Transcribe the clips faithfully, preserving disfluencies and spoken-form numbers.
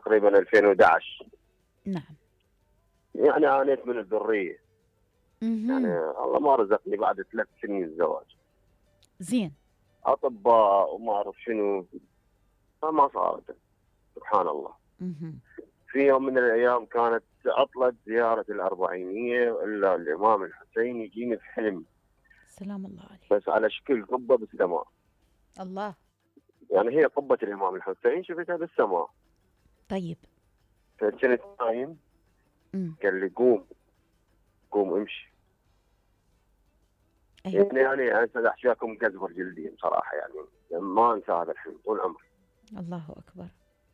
تقريبا ألفين وأحد عشر. نعم. يعني عانيت من الذرية. يعني اهم. الله ما رزقني بعد ثلاث سنين زواج. زين. أطباء وما أعرف شنو، فما صارت. سبحان الله. اهم. في يوم من الأيام كانت عطلة زيارة الأربعينية، إلا الإمام الحسين يجيني في حلم، سلام الله عليه. بس على شكل قبة بالسماء. الله. يعني هي قبة الإمام الحسين شفتها بالسماء. طيب. فكنت نايم، إمم. قال لي قوم قوم امشي. أيوه. يعني يعني أنا أحشاكم قزبر جلدي بصراحة، يعني ما أنسى هذا الحلم طول عمري. الله أكبر.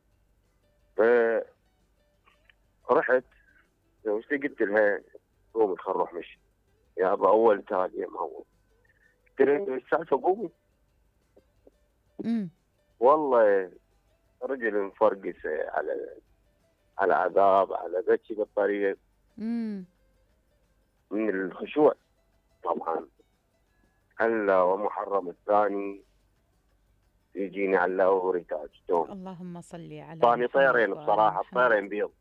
فرحت زوجتي قلت لها قومي خل نروح مشي يا أبا، أول تالي يا مهول. قلت لها السالفة قومي. إمم. والله رجل مفرقس على على عذاب، على بكي بالطريق إمم. من الخشوع طبعا. هلا ومحرم الثاني يجيني على وريتاج دوم. اللهم صل على ثاني محمد طيرين وآل بصراحة، محمد. الطيرين بيض.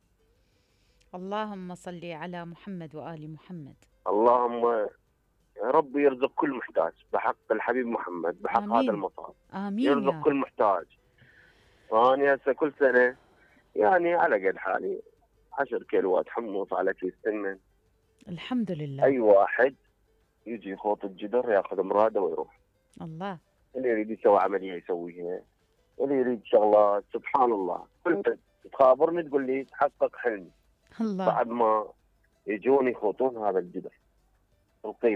اللهم صل على محمد وآل محمد. اللهم يا رب يرزق كل محتاج بحق الحبيب محمد، بحق هذا آمين. المطار، آمين يرزق يا كل رب. محتاج. فأنا هسه كل سنة يعني على قد حالي عشر كيلوات حمص على كيس سمن. الحمد لله. أي واحد يجي يخوط الجدر ياخذ مراده ويروح. الله. اللي يريد يسوي عملية يسويها، اللي يريد شغلات. سبحان الله، كنت تخابرني تقول لي تحقق حلمي الله. بعد ما يجون يخوطون هذا الجدر القيمة.